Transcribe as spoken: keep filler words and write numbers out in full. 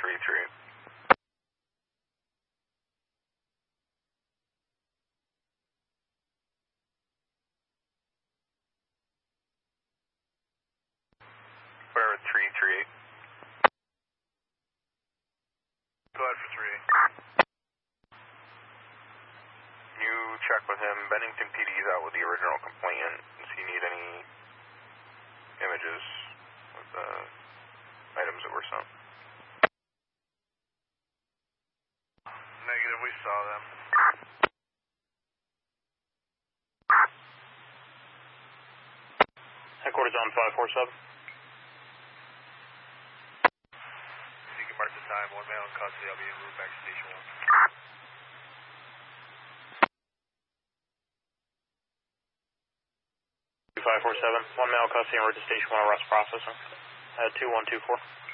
three three. Whatever, three three eight. Go ahead for three. You check with him. Bennington P D is out with the original complainant. Does he need any images of the items that were sent? Negative, we saw them. Headquarters on five four seven. If you can mark the time, one male in custody, I'll be en route back to station one. five four seven, one male custody en route to station one, arrest processing. Uh, two one two four.